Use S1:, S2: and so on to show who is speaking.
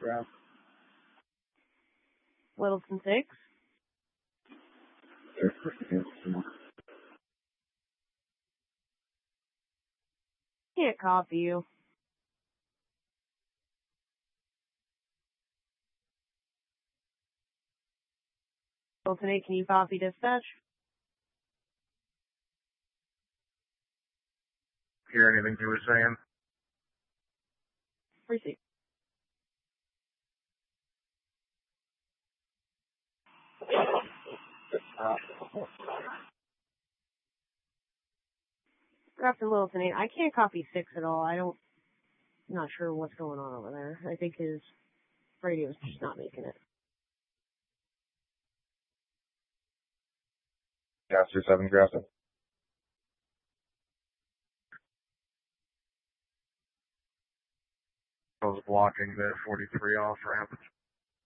S1: grab.
S2: Littleton 6. Can't copy you. Littleton 8, can you copy dispatch?
S3: Hear anything you were saying?
S2: Receive. Grafton Littleton 8, I can't copy 6 at all. I'm not sure what's going on over there. I think his radio's just not making it.
S3: Caster 7, Grafton. I was blocking the 43 off ramp.